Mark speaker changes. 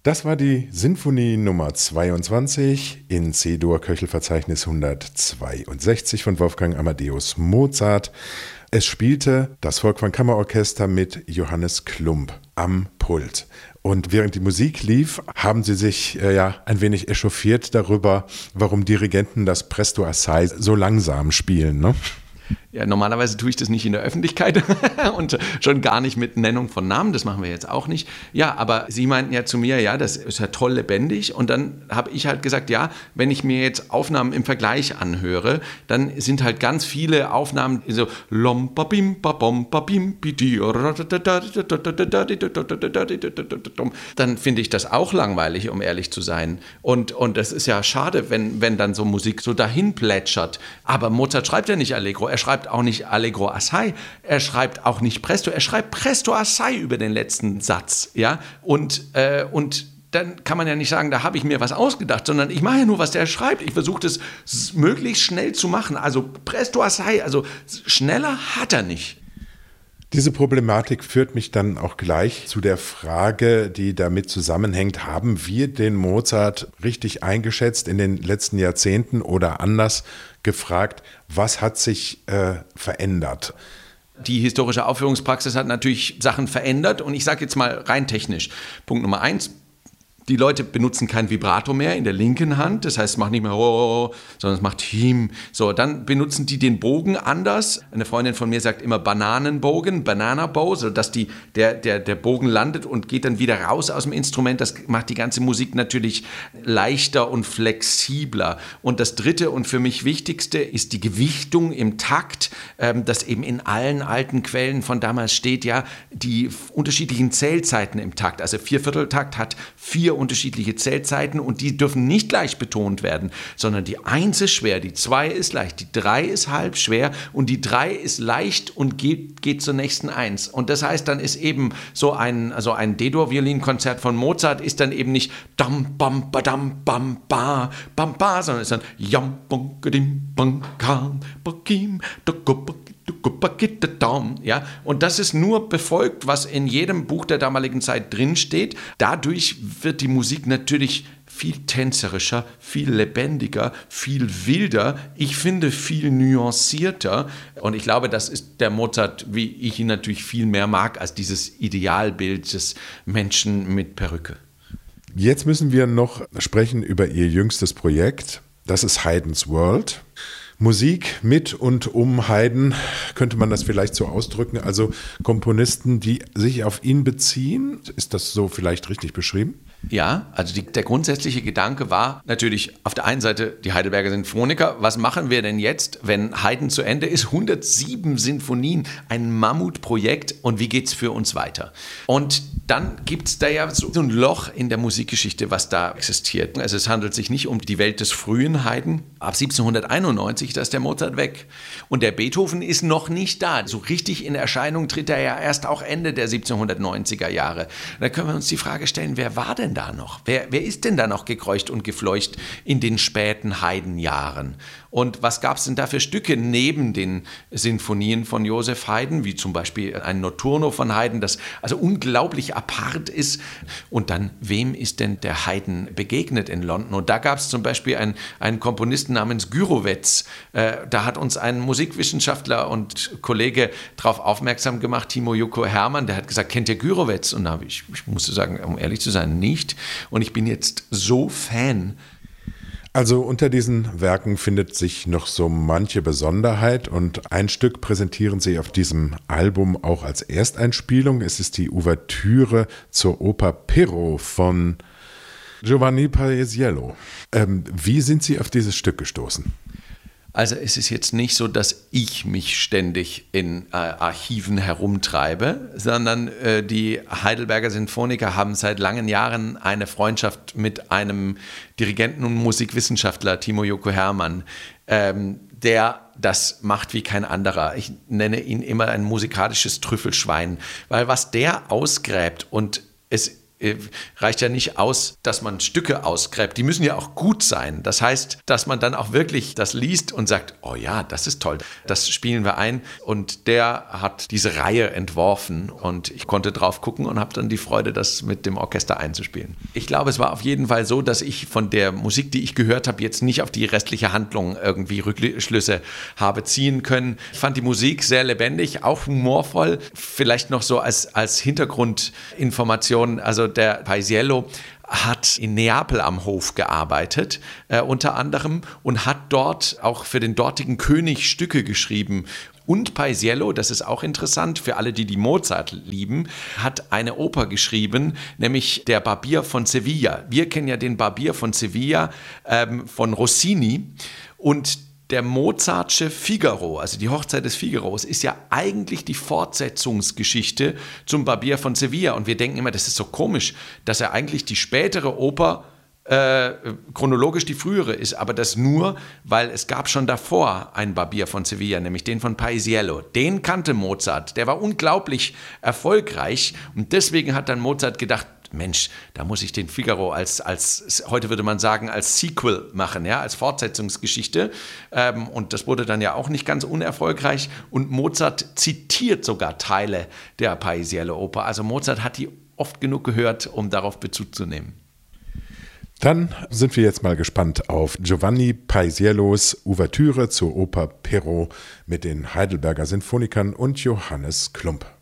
Speaker 1: Das war die Sinfonie Nummer 22 in C-Dur-Köchelverzeichnis 162 von Wolfgang Amadeus Mozart. Es spielte das Volkwang Kammerorchester mit Johannes Klump am Pult. Und während die Musik lief, haben sie sich ein wenig echauffiert darüber, warum Dirigenten das Presto Assai so langsam spielen, ne?
Speaker 2: Ja, normalerweise tue ich das nicht in der Öffentlichkeit und schon gar nicht mit Nennung von Namen, das machen wir jetzt auch nicht. Ja, aber Sie meinten ja zu mir, ja, das ist ja toll lebendig und dann habe ich halt gesagt, ja, wenn ich mir jetzt Aufnahmen im Vergleich anhöre, dann sind halt ganz viele Aufnahmen so dann finde ich das auch langweilig, um ehrlich zu sein. Und das ist ja schade, wenn dann so Musik so dahin plätschert. Aber Mozart schreibt ja nicht Allegro, er schreibt auch nicht Allegro Assai, er schreibt auch nicht Presto, er schreibt Presto Assai über den letzten Satz, ja, und dann kann man ja nicht sagen, da habe ich mir was ausgedacht, sondern ich mache ja nur, was der schreibt. Ich versuche das möglichst schnell zu machen, also Presto Assai, also schneller hat er nicht.
Speaker 1: Diese Problematik führt mich dann auch gleich zu der Frage, die damit zusammenhängt, haben wir den Mozart richtig eingeschätzt in den letzten Jahrzehnten oder anders gefragt, was hat sich verändert?
Speaker 2: Die historische Aufführungspraxis hat natürlich Sachen verändert und ich sage jetzt mal rein technisch. Punkt Nummer 1. Die Leute benutzen kein Vibrato mehr in der linken Hand, das heißt, es macht nicht mehr oh, sondern es macht him. So, dann benutzen die den Bogen anders. Eine Freundin von mir sagt immer Bananenbogen, Banana Bow, sodass der Bogen landet und geht dann wieder raus aus dem Instrument. Das macht die ganze Musik natürlich leichter und flexibler. Und das dritte und für mich wichtigste ist die Gewichtung im Takt, das eben in allen alten Quellen von damals steht, ja, die unterschiedlichen Zählzeiten im Takt. Also Viervierteltakt hat 4 unterschiedliche Zählzeiten und die dürfen nicht gleich betont werden, sondern die 1 ist schwer, die 2 ist leicht, die 3 ist halb schwer und die 3 ist leicht und geht zur nächsten 1. Und das heißt, dann ist eben so ein D-Dur-Violinkonzert von Mozart ist dann eben nicht dam bam badam bam ba bam ba, sondern ist dann jam bum gedim bam kam bakim ja, und das ist nur befolgt, was in jedem Buch der damaligen Zeit drinsteht. Dadurch wird die Musik natürlich viel tänzerischer, viel lebendiger, viel wilder. Ich finde, viel nuancierter. Und ich glaube, das ist der Mozart, wie ich ihn natürlich viel mehr mag, als dieses Idealbild des Menschen mit Perücke.
Speaker 1: Jetzt müssen wir noch sprechen über Ihr jüngstes Projekt. Das ist Haydn's World. Musik mit und um Haydn, könnte man das vielleicht so ausdrücken, also Komponisten, die sich auf ihn beziehen. Ist das so vielleicht richtig beschrieben?
Speaker 2: Ja, also der grundsätzliche Gedanke war natürlich auf der einen Seite die Heidelberger Sinfoniker. Was machen wir denn jetzt, wenn Haydn zu Ende ist? 107 Sinfonien, ein Mammutprojekt und wie geht's für uns weiter? Und dann gibt es da ja so ein Loch in der Musikgeschichte, was da existiert. Also es handelt sich nicht um die Welt des frühen Haydn. Ab 1791, da ist der Mozart weg. Und der Beethoven ist noch nicht da. So richtig in Erscheinung tritt er ja erst auch Ende der 1790er Jahre. Da können wir uns die Frage stellen, wer war denn da noch? Wer ist denn da noch gekreucht und gefleucht in den späten Haydn-Jahren? Und was gab es denn da für Stücke neben den Sinfonien von Joseph Haydn, wie zum Beispiel ein Notturno von Haydn, das also unglaublich apart ist? Und dann, wem ist denn der Haydn begegnet in London? Und da gab es zum Beispiel einen Komponisten namens Gyrowetz. Da hat uns ein Musikwissenschaftler und Kollege darauf aufmerksam gemacht, Timo Jukko Hermann, der hat gesagt, kennt ihr Gyrowetz? Und da habe ich musste sagen, um ehrlich zu sein, nicht. Und ich bin jetzt so Fan.
Speaker 1: Also unter diesen Werken findet sich noch so manche Besonderheit und ein Stück präsentieren Sie auf diesem Album auch als Ersteinspielung. Es ist die Ouvertüre zur Oper Pirro von Giovanni Paisiello. Wie sind Sie auf dieses Stück gestoßen?
Speaker 2: Also es ist jetzt nicht so, dass ich mich ständig in Archiven herumtreibe, sondern die Heidelberger Sinfoniker haben seit langen Jahren eine Freundschaft mit einem Dirigenten und Musikwissenschaftler, Timo Jukko Hermann, der das macht wie kein anderer. Ich nenne ihn immer ein musikalisches Trüffelschwein, weil was der ausgräbt und es reicht ja nicht aus, dass man Stücke ausgräbt. Die müssen ja auch gut sein. Das heißt, dass man dann auch wirklich das liest und sagt, oh ja, das ist toll, das spielen wir ein. Und der hat diese Reihe entworfen und ich konnte drauf gucken und habe dann die Freude, das mit dem Orchester einzuspielen. Ich glaube, es war auf jeden Fall so, dass ich von der Musik, die ich gehört habe, jetzt nicht auf die restliche Handlung irgendwie Rückschlüsse habe ziehen können. Ich fand die Musik sehr lebendig, auch humorvoll. Vielleicht noch so als Hintergrundinformation, also der Paisiello hat in Neapel am Hof gearbeitet, unter anderem, und hat dort auch für den dortigen König Stücke geschrieben. Und Paisiello, das ist auch interessant für alle, die Mozart lieben, hat eine Oper geschrieben, nämlich Der Barbier von Sevilla. Wir kennen ja den Barbier von Sevilla von Rossini, und der Mozartsche Figaro, also die Hochzeit des Figaros, ist ja eigentlich die Fortsetzungsgeschichte zum Barbier von Sevilla. Und wir denken immer, das ist so komisch, dass er eigentlich die spätere Oper chronologisch die frühere ist, aber das nur, weil es gab schon davor einen Barbier von Sevilla, nämlich den von Paisiello. Den kannte Mozart, der war unglaublich erfolgreich und deswegen hat dann Mozart gedacht, Mensch, da muss ich den Figaro als heute würde man sagen, als Sequel machen, ja, als Fortsetzungsgeschichte. Und das wurde dann ja auch nicht ganz unerfolgreich. Und Mozart zitiert sogar Teile der Paisiello-Oper. Also Mozart hat die oft genug gehört, um darauf Bezug zu nehmen.
Speaker 1: Dann sind wir jetzt mal gespannt auf Giovanni Paisiellos Ouvertüre zur Oper Perrault mit den Heidelberger Sinfonikern und Johannes Klumpp.